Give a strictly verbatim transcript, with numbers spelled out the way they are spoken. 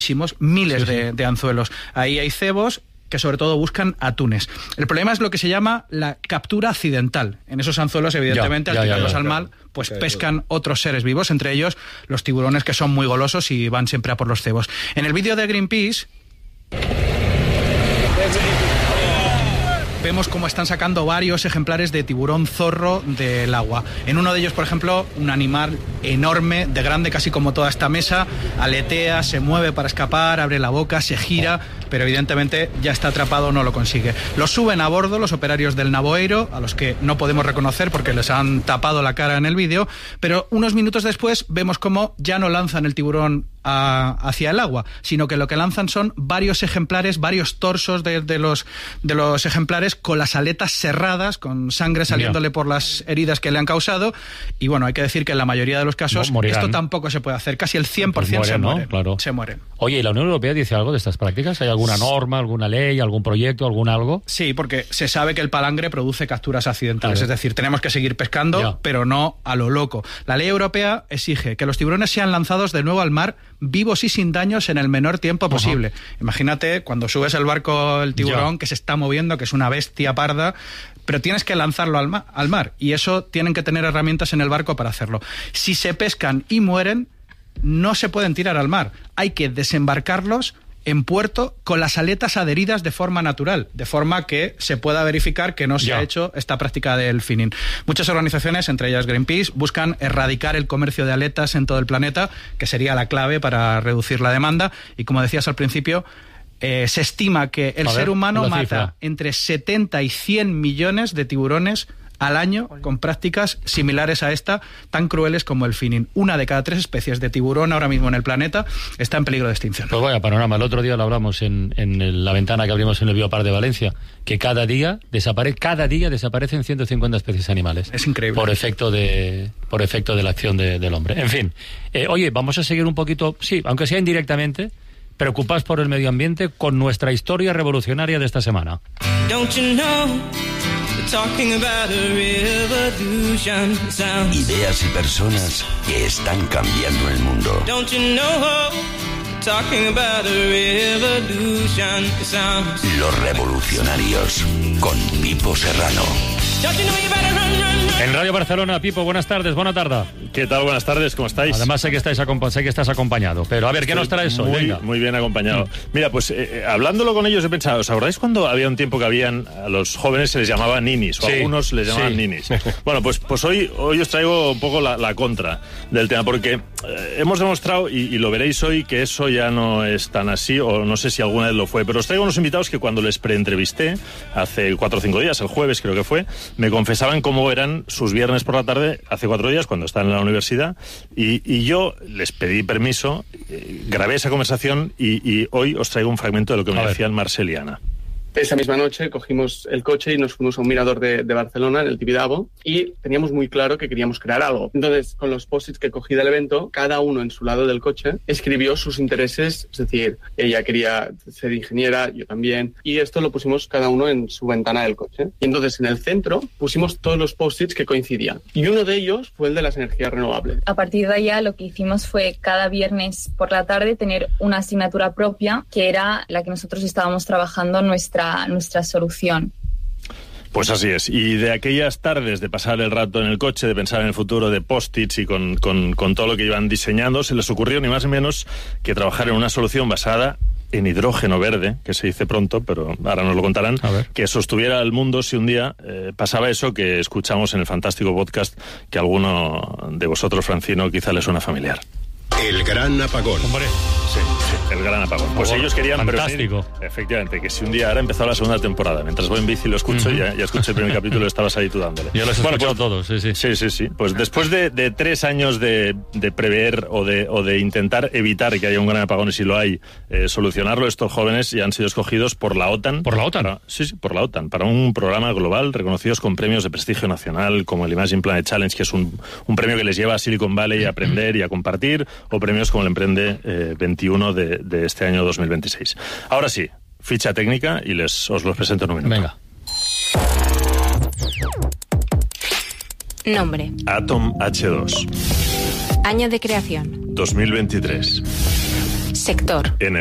miles sí, sí. De, de anzuelos. Ahí hay cebos que sobre todo buscan atunes. El problema es lo que se llama la captura accidental. En esos anzuelos, evidentemente, ya, ya, al tirarlos ya, ya, al claro. mar, pues Sí, pescan sí. otros seres vivos, entre ellos los tiburones, que son muy golosos y van siempre a por los cebos. En el vídeo de Greenpeace vemos cómo están sacando varios ejemplares de tiburón zorro del agua. En uno de ellos, por ejemplo, un animal enorme, de grande, casi como toda esta mesa, aletea, se mueve para escapar, abre la boca, se gira, pero evidentemente ya está atrapado, no lo consigue. Lo suben a bordo los operarios del Navoeiro, a los que no podemos reconocer porque les han tapado la cara en el vídeo, pero unos minutos después vemos cómo ya no lanzan el tiburón a, hacia el agua, sino que lo que lanzan son varios ejemplares, varios torsos de, de, los, de los ejemplares con las aletas cerradas, con sangre saliéndole por las heridas que le han causado, y bueno, hay que decir que en la mayoría de los casos Morirán. Esto tampoco se puede hacer, casi el cien por ciento Pues mueren, se ¿no? mueren, Claro. se mueren. Oye, ¿y la Unión Europea dice algo de estas prácticas? ¿Hay alguna norma, alguna ley, algún proyecto, algún algo? Sí, porque se sabe que el palangre produce capturas accidentales, Claro. es decir, tenemos que seguir pescando, Ya. pero no a lo loco. La ley europea exige que los tiburones sean lanzados de nuevo al mar vivos y sin daños en el menor tiempo posible. Ajá. Imagínate cuando subes el barco el tiburón, ya. que se está moviendo, que es una bestia parda, pero tienes que lanzarlo al, ma- al mar, y eso tienen que tener herramientas en el barco para hacerlo. Si se pescan y mueren, no se pueden tirar al mar, hay que desembarcarlos en puerto con las aletas adheridas de forma natural, de forma que se pueda verificar que no se ya. ha hecho esta práctica del finning. Muchas organizaciones, entre ellas Greenpeace, buscan erradicar el comercio de aletas en todo el planeta, que sería la clave para reducir la demanda, y como decías al principio, eh, se estima que el A ver, ser humano la mata cifra. entre setenta y cien millones de tiburones al año con prácticas similares a esta, tan crueles como el finning. Una de cada tres especies de tiburón ahora mismo en el planeta está en peligro de extinción. Pues vaya panorama. El otro día lo hablamos en, en el, la ventana que abrimos en el Biopar de Valencia, que cada día desapare, cada día desaparecen ciento cincuenta especies animales. Es increíble. Por efecto de, por efecto de la acción de, del hombre. En fin, eh, oye, vamos a seguir un poquito, sí, aunque sea indirectamente, preocupados por el medio ambiente con nuestra historia revolucionaria de esta semana. Don't you know? Talking about a revolution sounds. Ideas y personas que están cambiando el mundo. Don't you know? Talking about a revolution sounds. Los revolucionarios con Pipo Serrano. Don't you know you better run, run, run. En Radio Barcelona, Pipo, buenas tardes, buena tarde. ¿Qué tal? Buenas tardes, ¿cómo estáis? Además sé que, estáis acompa- sé que estás acompañado, pero a ver, ¿qué Estoy nos traes hoy? Muy, Venga. muy bien acompañado. Mira, pues eh, hablándolo con ellos he pensado, ¿os acordáis cuando había un tiempo que habían, a los jóvenes se les llamaba ninis, o Sí, algunos les llamaban sí. ninis? Bueno, pues, pues hoy, hoy os traigo un poco la, la contra del tema, porque eh, hemos demostrado, y, y lo veréis hoy, que eso ya no es tan así, o no sé si alguna vez lo fue, pero os traigo unos invitados que cuando les preentrevisté, hace cuatro o cinco días, el jueves creo que fue, me confesaban cómo eran sus viernes por la tarde, hace cuatro días, cuando estaban en la universidad, y, y yo les pedí permiso, eh, grabé esa conversación y, y hoy os traigo un fragmento de lo que me A ver. decían Marcel y Ana. Esa misma noche cogimos el coche y nos fuimos a un mirador de, de Barcelona, en el Tibidabo, y teníamos muy claro que queríamos crear algo. Entonces, con los post-its que cogí del evento, cada uno en su lado del coche escribió sus intereses, es decir, ella quería ser ingeniera, yo también, y esto lo pusimos cada uno en su ventana del coche. Y entonces, en el centro, pusimos todos los post-its que coincidían. Y uno de ellos fue el de las energías renovables. A partir de allá lo que hicimos fue cada viernes por la tarde tener una asignatura propia, que era la que nosotros estábamos trabajando nuestra nuestra solución. Pues así es, y de aquellas tardes de pasar el rato en el coche, de pensar en el futuro, de post-its y con, con, con todo lo que iban diseñando, se les ocurrió ni más ni menos que trabajar en una solución basada en hidrógeno verde, que se dice pronto, pero ahora nos lo contarán, que sostuviera el mundo si un día eh, pasaba eso que escuchamos en el fantástico podcast que a alguno de vosotros, Francino, quizá le suena familiar. El gran apagón. Hombre, Sí, sí, el gran apagón. Pues ellos querían fantástico. prevenir, efectivamente, que si un día ahora empezó la segunda temporada, mientras voy en bici lo escucho, Ujú. ya, ya escuché el primer capítulo, estabas ahí tú dándole. yo los he Bueno, escuchado pues, todos, sí, sí. Sí, sí, sí. Pues después de, de tres años de, de prever o de, o de intentar evitar que haya un gran apagón, y si lo hay, eh, solucionarlo, estos jóvenes ya han sido escogidos por la OTAN. ¿Por la OTAN? Para, sí, sí, por la OTAN, para un programa global reconocidos con premios de prestigio nacional, como el Imagine Planet Challenge, que es un, un premio que les lleva a Silicon Valley a aprender y a compartir, o premios como el Emprende eh, veintiuno de, de este año dos mil veintiséis. Ahora sí, ficha técnica y les os los presento en un minuto. Venga. Nombre. Atom H dos, Año de creación. dos mil veintitrés. Sector.